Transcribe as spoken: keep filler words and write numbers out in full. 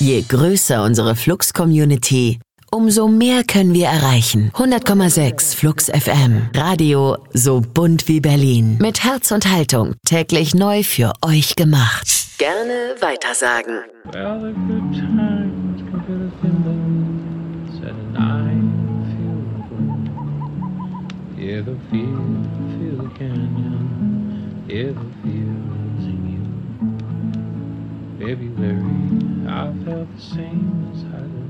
Je größer unsere Flux-Community, umso mehr können wir erreichen. hundert Komma sechs Flux F M. Radio so bunt wie Berlin. Mit Herz und Haltung. Täglich neu für euch gemacht. Gerne weitersagen. Well, the good times can feel the feelings at a night feel good. Yeah, the feel, feel the canyon. Yeah, the feel's in you. February, I felt the same as I did.